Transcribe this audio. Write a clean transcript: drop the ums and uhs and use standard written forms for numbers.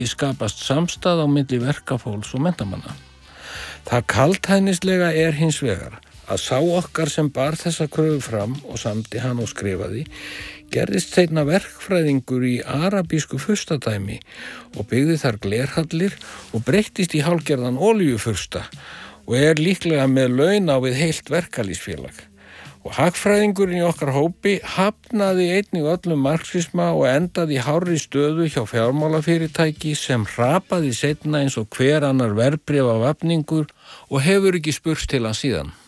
skapast samstað á milli verkafólks og menntamanna. Það kaldhæðnislega hins vegar að sá okkar sem bar þessa kröfu fram og samdi hann og skrifaði, gerðist seinna verkfræðingur í arabísku furstadæmi og byggði þar glerhallir og breyttist í hálfgerðan olíufursta og líklega með laun á við heilt verkalýðsfélag. Og hagfræðingurinn í okkar hópi hafnaði einnig öllum marxisma og endaði í hárri stöðu hjá fjármálafyrirtæki sem hrapaði seinna eins og hver annar verðbréfavafningur og hefur ekki spurst til hann síðan.